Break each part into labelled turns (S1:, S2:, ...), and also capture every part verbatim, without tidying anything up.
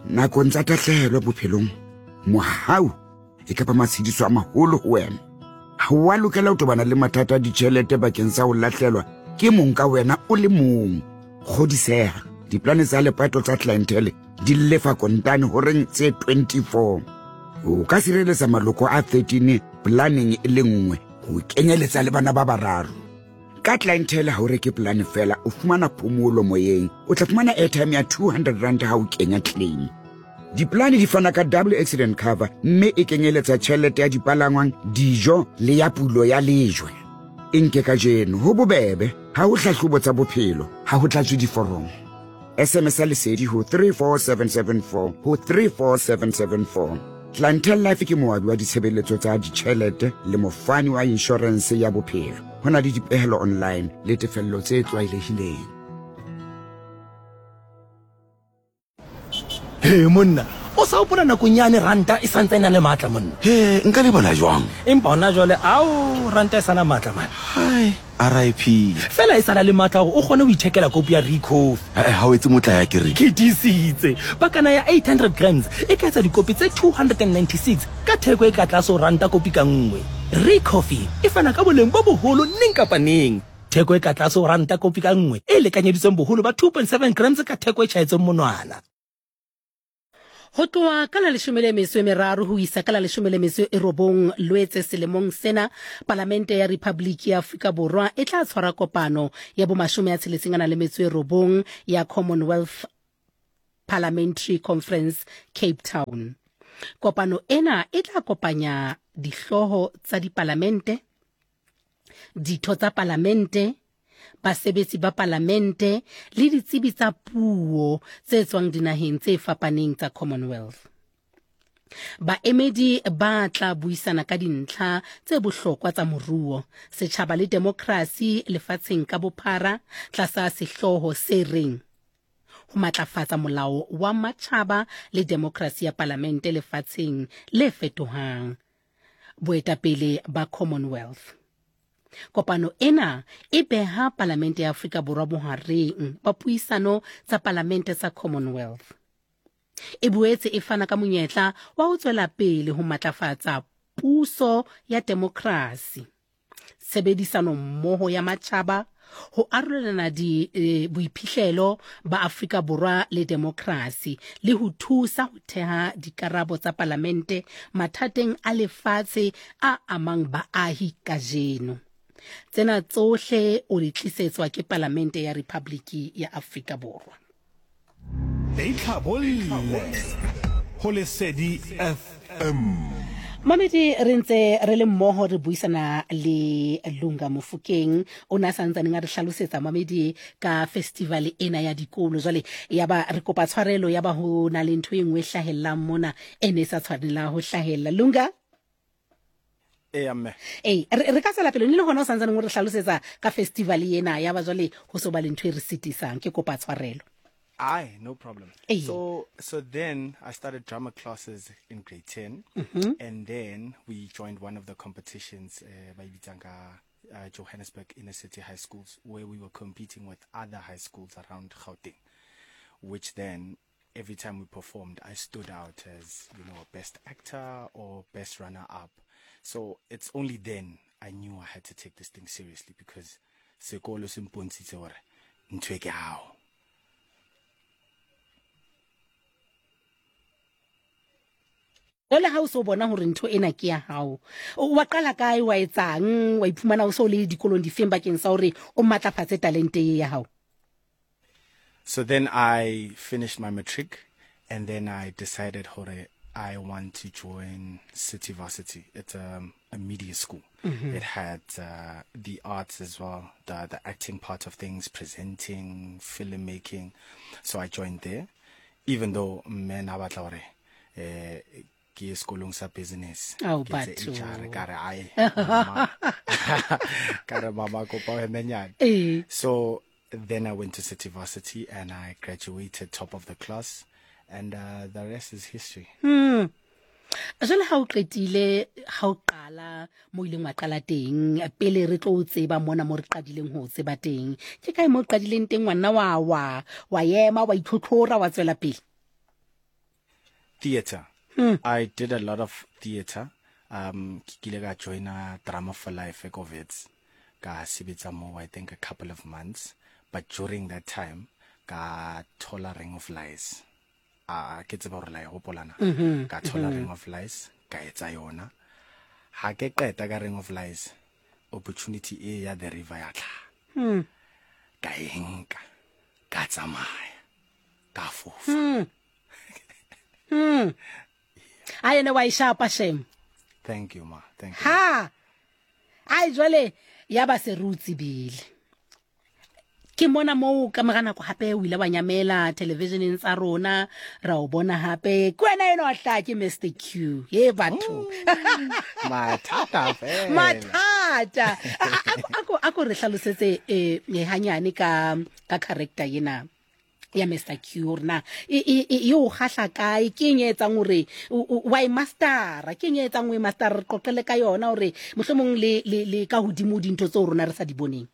S1: nakong tsa tahlehelo bophelong mohau e ka ba matshediso a maholo ho wena. Ha wa lokela ho tobana le mathata a ditjhelete bakeng sa ho lahlelwa ke mong ka wena o le mong. Kgodiseha, diplane tsa lepato tsa clientele di lefa kontane ho reng tse twenty-four. O ka sireletsa maloko a thirteen planning e le nngwe ho kenyeletsa le bana ba bararo. Ka clientele ha o reke plan fela o fumana phomolo moyeng, o tla fumana airtime ya two hundred rand ha o kenya claim. Diplane di fana ka double accident cover mme e kenyeletsa tjhelete ya dipalangwang, dijo le ya pulo ya lejwe. Inke ka jeno ho bobebe ha o hlahlobo tsa bophelo ha ho tlatswe diforomo. S M S lesedi ho three four seven seven four ho three four seven seven four. Clientele Life ke moabi wa ditshebeletso tsa ditjhelete le mofani wa insurance ya bophelo. Hona le dipehelo online le tefello tse tlwaelehileng.
S2: He monna, o sa opona nakong yane ranta e santse ena le matla monna.
S3: He, nka le bona jwang?
S2: Empa hona jwale ao ranta e sana matla man.
S3: Hai, R I P.
S2: Fela e sana le matla hore o kgone ho ithekela kopi ya Rico.
S3: Eh, ha o etse motla ya kere.
S2: Ke disitse. Bakana ya eight hundred grams e ka etsa dikopi tse two hundred ninety-six ka theko e ka tlase ho ranta kopi ka nngwe. Rico e fana ka boleng bo boholo neng kapa neng. Theko e ka tlase ho ranta kopi ka nngwe e lekanyeditsweng boholo ba two point seven grams ka theko e tjhaetseng monwana. Ho tloha ka la leshome le metso e meraro ho isa ka la leshome le metso e robong Loetse selemong sena, Palamente ya Republic ya Afrika Borwa e tla tshwara kopano ya bo mashome a tsheletseng le metso e robong ya Commonwealth Parliamentary Conference Cape Town. Kopano ena e tla kopanya dihloho tsa dipalamente, ditho tsa palamente, basebetsi ba palamente le ditsebi tsa puo tse tswang dinaheng tse fapaneng tsa Commonwealth. Baemedi ba tla buisana ka dintlha tse bohlokwa tsa moruo, setjhaba le demokrasi lefatsheng ka bophara tlasa sehloho se reng ho matlafatsa molao wa matjhaba le demokrasi ya palamente lefatsheng le fetohang, boetapele ba Commonwealth. Kopano ena e beha Palamente ya Afrika Borwa bohareng ba puisano tsa palamente tsa Commonwealth. E boetse e fana ka monyetla wa ho tswela pele ho matlafatsa puso ya demokrasi, sebedisano mmoho ya matjhaba, ho arolelana di e, boiphihlelo ba Afrika Borwa le demokrasi le ho thusa ho theha dikarabo tsa palamente mathateng a lefatshe a amang baahi kajeno. Tsena tsohle o di tlisetswa ke Palamente ya Republiki ya Afrika Borwa.
S4: Ho Lesedi F M.
S2: Mamedi re ntse re le mmoho re buisana le Lunga Mofokeng o na santsane nga re hlalosetsa Mamedi ka festival ena ya dikolo jwale ya ba re kopa tshwarelo ya ba ho na le ntho e nngwe hlahellang mona ene sa tshwanela ho hlahella. Lunga
S4: Eh amme.
S2: Eh re ka tsela pele le hona o santsane re hlalosetsa ka festival ena ya ba jwale ho so ba le ntho e re sitisang ke kopa tshwarelo.
S4: Aye, no problem.
S2: Hey.
S4: So, so then I started drama classes in grade ten,
S2: Mm-hmm.
S4: and then we joined one of the competitions uh, by Bitanga, uh, Johannesburg Inner City High Schools, where we were competing with other high schools around Gauteng, which then every time we performed, I stood out as, you know, best actor or best runner-up. So it's only then I knew I had to take this thing seriously because sekolo simpontshitse hore ntwe ke hao.
S2: Ola ha o so bona hore ntho ena ke ya hao. Wa qala kae wa etsang wa iphumana o so le dikolong di feng bakeng sa hore o matlafatse talente ya hao?
S4: So then I finished my matric, and then I decided hore I want to join City Varsity. It's um, a media school. Mm-hmm. It had uh, the arts as well, the the acting part of things, presenting, filmmaking. So I joined there, even though men abatlore eh ke sekolong sa business.
S2: Oh,
S4: Ke
S2: but
S4: tse H R, kare ai mama kare mama ko pa emenyane.
S2: Eh.
S4: So then I went to City Varsity and I graduated top of the class, and uh, the rest is history.
S2: Hmm. Jwale ha o qetile ha o qala mo ileng wa qala teng pele re tlo o tseba mona mo re qadileng ho tseba teng ke kae mo qadileng teng ngwana wa wa wa yema wa itlhotlhora wa tswela pele?
S4: theater.
S2: Hmm.
S4: I did a lot of theater. Um, ke kile ka joina Drama for Life ekovets. Ka sibetsa mo, I think a couple of months. But during that time, ka thola Ring of Lies. Ah, ke tseba hore la e hopola na. Ka thola Ring of Lies, ka etsa yona. Ha ke qeta ka Ring of Lies, opportunity e ya The River ya tla.
S2: Hmm.
S4: Ka e nka, ka tsamaya, ka fofa.
S2: Hmm. Hmm. I know why sharp shame.
S4: Thank you, ma. Thank you.
S2: Ha. Ai jwale ya ba se rutsi bile. Ke mona mo ka magana go hape o ile wa nyamela televisioneng tsa rona ra o bona hape kwena eno a hla ke Mister Q ye batho
S4: Mathata fela.
S2: mathata ako ako re hlalosetse eh hanyane ka ka character yena ya Mister Q rena e yo gahla kae ke nyetsang hore why master ke nyetsang we master qoqele ka yona hore mohlomong le le ka hodimo dintho tse rona re sa di boneng.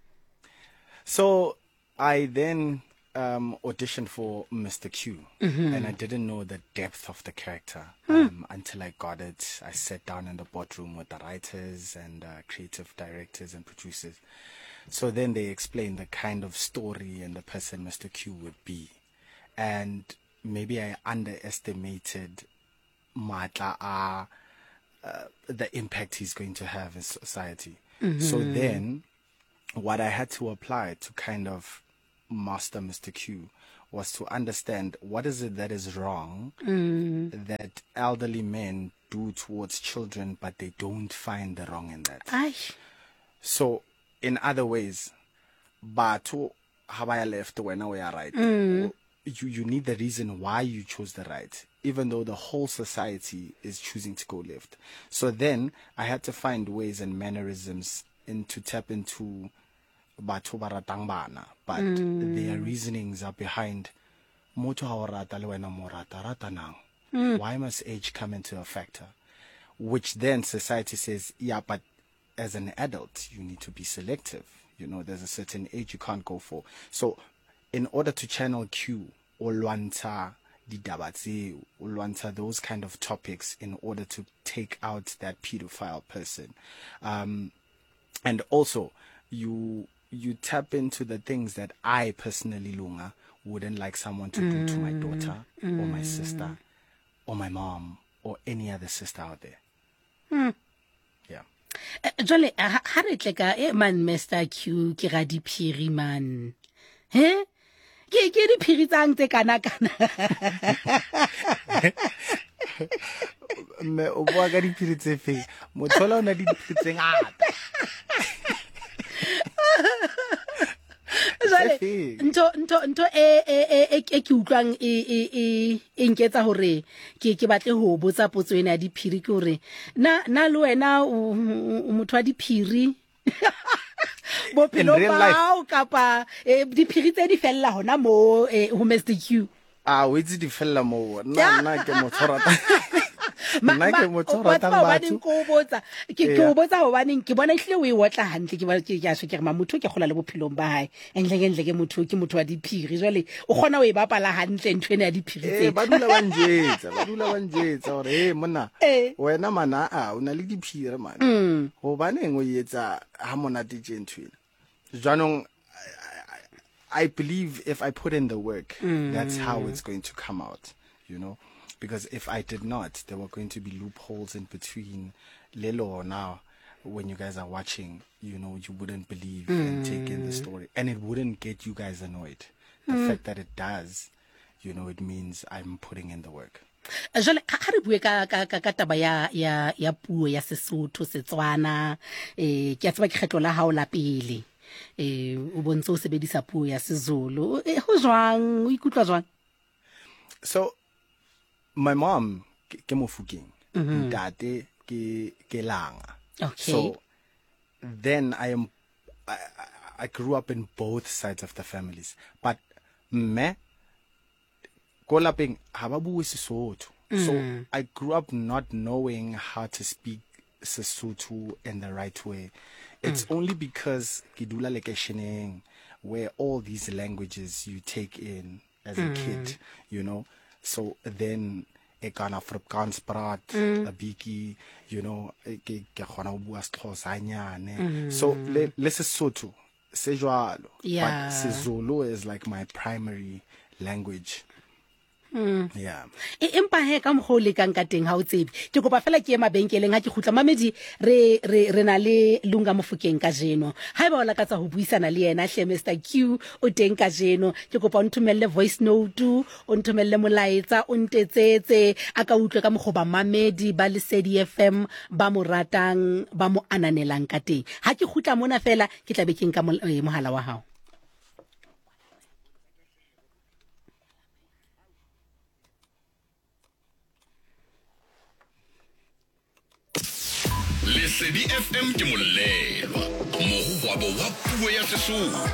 S4: So I then um, auditioned for Mister Q,
S2: Mm-hmm.
S4: and I didn't know the depth of the character um, until I got it. I sat down in the boardroom with the writers and uh, creative directors and producers. So then they explained the kind of story and the person Mister Q would be. And maybe I underestimated Matla, uh, uh, the impact he's going to have in society. So then what I had to apply to kind of master Mister Q was to understand what is it that is wrong that elderly men do towards children, but they don't find the wrong in that.
S2: Ai.
S4: So, in other ways, batho ha ba ya left when we are right. You you need the reason why you chose the right, even though the whole society is choosing to go left. So then I had to find ways and mannerisms in to tap into batho ba ratang bana, but their reasonings are behind motho ha o rata le wena mo rata rata nang. Why must age come into a factor? Which then society says, yeah, but as an adult, you need to be selective. You know, there's a certain age you can't go for. So, in order to channel Q, o lwanta ditaba tseo, o lwanta those kind of topics in order to take out that pedophile person. Um, and also, you you tap into the things that I personally, Lunga, wouldn't like someone to do to my daughter or my sister or my mom or any other sister out there. Yeah.
S2: Jole ha re tle ka e man Mister Q ke ga diphiri man. He? Ke ke diphiri tsang tse kana kana.
S4: Me o bua ka diphiri tse fe? Mothola o na di diphiri tse ngata.
S2: Jale nto nto nto e e e ke utlwang e e e nketsa hore ke ke batle ho botsa potso ena ya diphiri ke hore na na le wena o motho wa diphiri bophelo ba o kapa diphiri tse di fella hona mo ho Mister Q.
S4: Ah, o itse di fella mo nna nna ke motho rata. Nna ke motho rata batho.
S2: Ko botsa ke ke botsa ho baneng ke bona ihle o e wotla hantle ke ba ke ya so ke re ma motho ke gola le bophelong ba hae enhle ke ntle ke motho ke motho wa diphiri jwale o gona o e bapala hantle ntwe ene ya diphiri tse
S4: eh ba dula ba njetsa ba dula ba njetsa hore eh monna wena mana a o na le diphiri man go baneng o etsa ha monate tjentwena jwanong I believe if I put in the work, mm. that's how it's going to come out, you know, because if I did not, there were going to be loopholes in between. Lelo now, when you guys are watching, you know, you wouldn't believe mm. and take in the story, and it wouldn't get you guys annoyed. The mm. fact that it does, you know, it means I'm putting in the work.
S2: Jole ha re bue ka ka ka taba ya ya ya puo ya Sesotho Setswana eh ke tsaba ke kgetlo la hao la pele. Eh o bontse o sebedisa puo ya Sezulu ho jwang o ikutlwa jwang?
S4: So my mom ke Mofokeng, ntate ke ke Langa.
S2: Okay.
S4: So then I am I, I grew up in both sides of the families, but me ko lapeng ha ba bue Sesotho. So I grew up not knowing how to speak Sesotho in the right way. It's mm. only because Kidula Lekesheneng, where all these languages you take in as a mm. kid, you know. So then e kana Afrikaans praat a biki, you know ke ke khona ho bua Xhosa nyane. So le le Sesotho se jwalo,
S2: Yeah.
S4: but Sezulu is like my primary language. Mm. Yeah.
S2: e empa he ka mgo le kang ka teng ha o tsebe ke kopa fela ke ema benkeleng ha ke khutla mamedi re re re na le Lunga Mofokeng ka jeno ha eba o la ka tsa ho buisana le yena hle Mister Q o teng ka jeno ke kopa o nthomelle voice note o nthomelle molaetsa o ntetsetse a ka utlwe ka mgo ba mamedi ba le Lesedi F M ba mo ratang ba mo ananelang ka teng ha ke khutla mona fela ke tla be ke nka mohala wa hao.
S5: Lesedi F M ke molelwa mo go wa bo wa puo ya Sesotho.